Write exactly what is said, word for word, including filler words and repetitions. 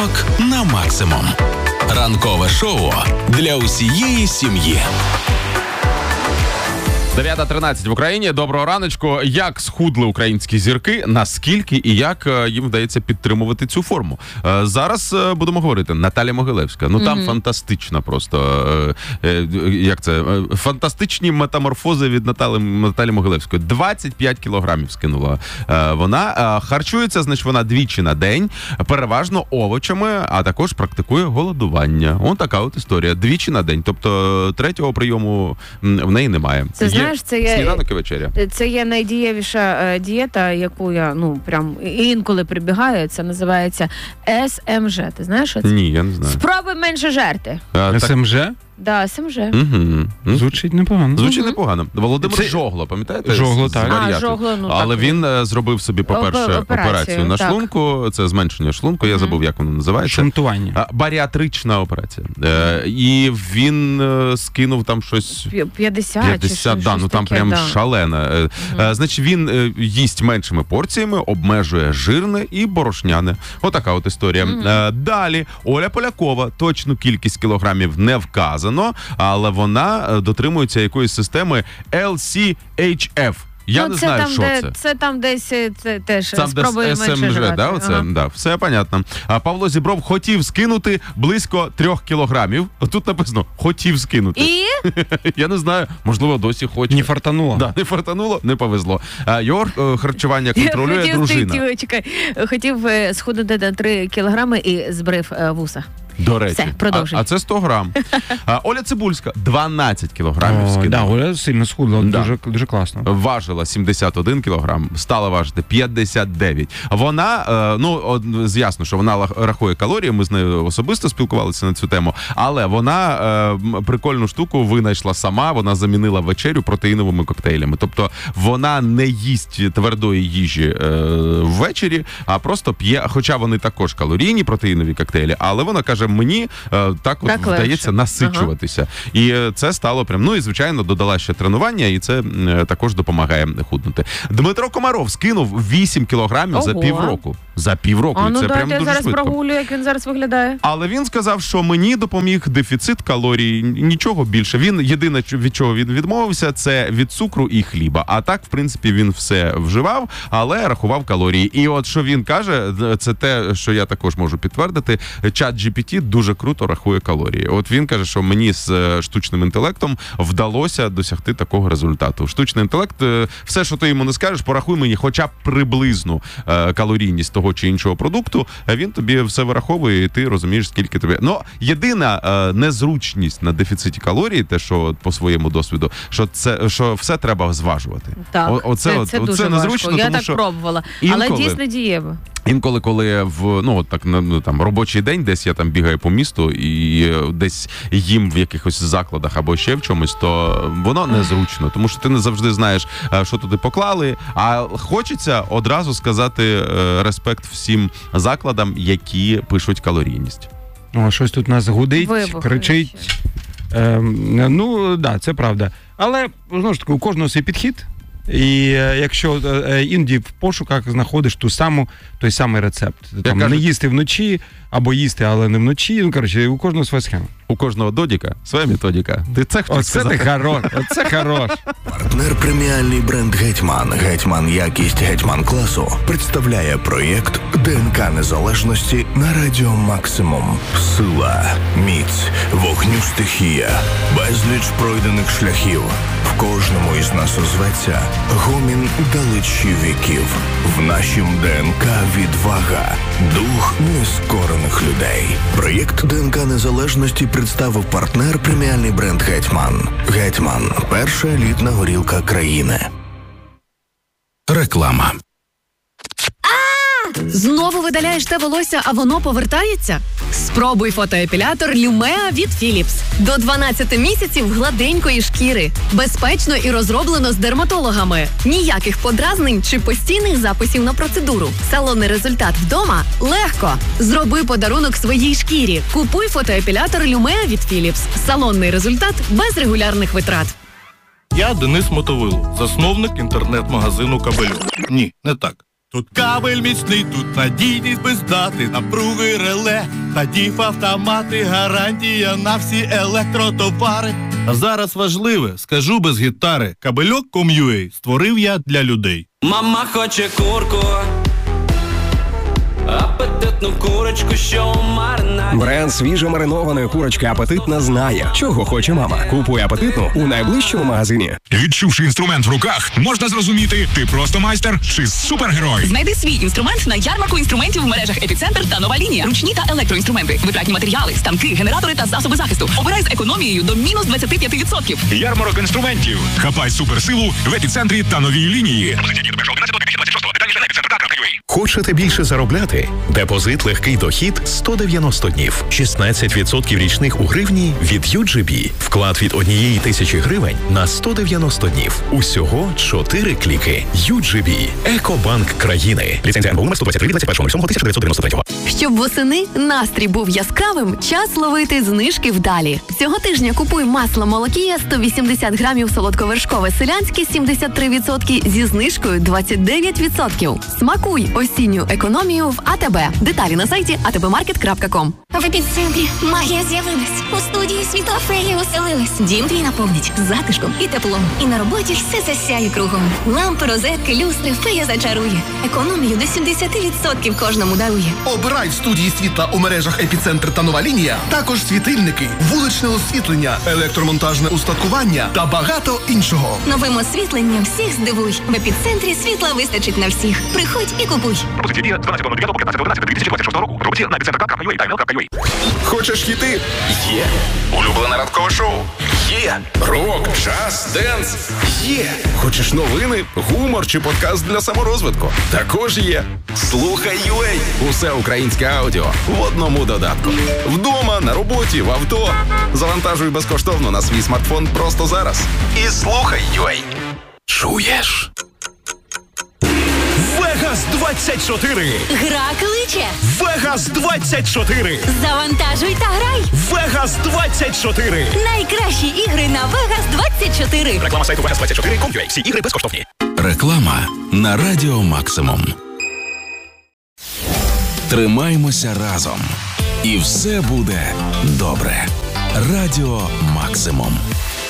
Ранок на максимум. Ранкове шоу для усієї сім'ї. дев'ята тринадцять в Україні. Доброго раночку. Як схудли українські зірки, наскільки і як їм вдається підтримувати цю форму? Зараз будемо говорити. Наталя Могилевська. Ну там mm-hmm. фантастична просто, як це, фантастичні метаморфози від Наталі, Наталі Могилевської. двадцять п'ять кілограмів скинула вона. Харчується, значить, вона двічі на день, переважно овочами, а також практикує голодування. Ось така от історія. Двічі на день. Тобто третього прийому в неї немає. Це Знаєш, це є, сніданок і вечеря. Це є найдієвіша е, дієта, яку я, ну, прям інколи прибігаю. Це називається ес ем же. Ти знаєш, що це? Ні, я не знаю. Спробуй менше жерти. А, ес ем же? Да, ес ем же. Угу. Звучить непогано. Звучить угу. непогано. Володимир це... Жогло, пам'ятаєте? Жогло, так. А, Жогло, ну, Але так. він е, зробив собі, по-перше, операцію, операцію на так. шлунку. Це зменшення шлунку, я забув, як воно називається. Шунтування. А, баріатрична операція. Е, і він е, скинув там щось... п'ятдесят, п'ятдесят, чи да, ну там таке, прям да. шалена. Е, угу. е, значить, він е, їсть меншими порціями, обмежує жирне і борошняне. Отака от історія. Угу. Е, далі, Оля Полякова. Точну кількість кілограмів не вказано, але вона дотримується якоїсь системи ел сі ейч еф. Я ну, не це знаю, там, що де, це. Це там десь це, теж там спробує десь менше ес ем же, жрати. да, оце? Ага. Да, все понятно. А Павло Зібров хотів скинути близько трьох кілограмів. Тут написано, хотів скинути. І? Я не знаю, можливо, досі хоче. Не фартануло. Да, не фартануло, не повезло. А його е, харчування контролює хотів, дружина. Хотів, чекай, хотів е, схуднути на три кілограми і збрив е, вуса. До речі. Все, продовжуй. А, а це сто грам. А, Оля Цибульська дванадцять кілограмів скинула. Да, Оля сильно схудла, Да. дуже, дуже класно. Важила сімдесят один кілограм, стала важити п'ятдесят дев'ять. Вона, е, ну, од, ясно, що вона рахує калорії, ми з нею особисто спілкувалися на цю тему, але вона е, прикольну штуку винайшла сама, вона замінила вечерю протеїновими коктейлями. Тобто вона не їсть твердої їжі е, ввечері, а просто п'є, хоча вони також калорійні протеїнові коктейлі, але вона каже, мені е, так от так вдається насичуватися. Ага. І е, це стало прям, ну і звичайно додала ще тренування, і це е, також допомагає худнути. Дмитро Комаров скинув вісім кілограмів Ого. за півроку. За півроку. А ну це дайте прям я дуже зараз швидко. прогулю, як він зараз виглядає. Але він сказав, що мені допоміг дефіцит калорій, нічого більше. Він єдине, від чого він відмовився, це від цукру і хліба. А так, в принципі, він все вживав, але рахував калорії. І от що він каже, це те, що я також можу підтвердити, чат джі пі ті дуже круто рахує калорії. От він каже, що мені з штучним інтелектом вдалося досягти такого результату. Штучний інтелект, все, що ти йому не скажеш, порахуй мені хоча б приблизну калорійність того чи іншого продукту, він тобі все вираховує, і ти розумієш, скільки тобі. Ну, єдина е, незручність на дефіциті калорій, те, що по своєму досвіду, що це, що все треба зважувати. Так, О, оце, це, от, це оце дуже незручно, важко. Я тому так що пробувала, інколи, але дійсно дієво. Інколи, коли в ну так на там робочий день, десь я там бігаю по місту і десь їм в якихось закладах або ще в чомусь, то воно незручно, тому що ти не завжди знаєш, що туди поклали. А хочеться одразу сказати респект всім закладам, які пишуть калорійність. О, щось тут нас гудить, Вибух, кричить. Ем, ну, да, це правда. Але, знову ж таки, у кожного свій підхід. І е, якщо е, іноді в пошуках знаходиш ту саму, той самий рецепт. Там, кажу, не їсти вночі, або їсти, але не вночі. Ну, коротше, у кожного своя схема. У кожного додіка своя методика. Ти це хотів Оце сказати? ти хорош, оце хорош. Партнер преміальний бренд «Гетьман». «Гетьман» якість «Гетьман» класу представляє проєкт ДНК незалежності на радіо «Максимум». Сила, міць, вогню стихія, безліч пройдених шляхів. В кожному із нас озветься гомін далечі віків. В нашім ДНК відвага, дух нескорених людей. Проєкт ДНК незалежності представив партнер преміальний бренд «Гетьман». «Гетьман» – перша елітна горілка країни. Реклама. Знову видаляєш те волосся, а воно повертається? Спробуй фотоепілятор Lumea від Philips. До дванадцяти місяців гладенької шкіри. Безпечно і розроблено з дерматологами. Ніяких подразнень чи постійних записів на процедуру. Салонний результат вдома – легко. Зроби подарунок своїй шкірі. Купуй фотоепілятор Lumea від Philips. Салонний результат без регулярних витрат. Я Денис Мотовило, засновник інтернет-магазину «Кабелюк». Ні, не так. Тут кабель міцний, тут надійність без дати, напруги реле, та діф автомати, гарантія на всі електротовари. А зараз важливе, скажу без гітари, кабельок точка ком точка ю а створив я для людей. Мама хоче курку, апетитну курочку, що у маринаді. Бренд свіжо маринованої курочки «Апетитна» знає, чого хоче мама. Купуй «Апетитну» у найближчому магазині. Відчувши інструмент в руках, можна зрозуміти, ти просто майстер чи супергерой. Знайди свій інструмент на ярмарку інструментів в мережах «Епіцентр» та «Нова лінія». Ручні та електроінструменти, витратні матеріали, станки, генератори та засоби захисту. Обирай з економією до мінус двадцять п'ять відсотків. Ярмарок інструментів. Хапай суперсилу в «Епіцентрі» та «Новій лінії». Хочете більше заробляти? Депозит «Легкий дохід» сто дев'яносто днів. шістнадцять відсотків річних у гривні від ю джі бі. Вклад від однієї тисячі гривень на сто дев'яносто днів. Усього чотири кліки. ю джі бі. Екобанк країни. Ліцензія ен бе у номер сто двадцять три двадцять першого тисяча дев'ятсот дев'яносто третього. Щоб восени настрій був яскравим, час ловити знижки вдалі. Цього тижня купуй масло Молокія сто вісімдесят грамів солодковершкове селянське сімдесят три відсотки зі знижкою двадцять дев'ять відсотків. Смакуй осінню економію в АТБ. Деталі на сайті а те бе маркет крапка ком. В епіцентрі магія з'явилась. У студії світла феї оселилась. Дім твій наповнить затишком і теплом. І на роботі все засяє кругом. Лампи, розетки, люстри, фея зачарує. Економію до сімдесят відсотків кожному дарує. Обирай в студії світла у мережах «Епіцентр» та «Нова лінія». Також світильники, вуличне освітлення, електромонтажне устаткування та багато іншого. Новим освітленням всіх здивуй. В епіцентрі світла вистачить на всіх. Приходь і купуй. Пропозиція дія з дванадцятого дев'ятого по п'ятнадцяте одинадцяте дві тисячі двадцять шостого року. Роботі на епіцентр крапка ю а та ем ел крапка ю а. Хочеш хіти? Є. Улюблене ранкове шоу? Є. Рок, джаз, денс? Є. Хочеш новини, гумор чи подкаст для саморозвитку? Також є. Слухай ю а. Усе українське аудіо в одному додатку. Вдома, на роботі, в авто. Завантажуй безкоштовно на свій смартфон просто зараз. І слухай ю а. Чуєш? Вегас двадцять чотири. Гра кличе. Вегас двадцять чотири. Завантажуй та грай. Вегас двадцять чотири. Найкращі ігри на Вегас двадцять чотири. Реклама сайту вегас двадцять чотири крапка ком точка ю а. Всі ігри безкоштовні. Реклама на Радіо Максимум. Тримаймося разом. І все буде добре. Радіо Максимум.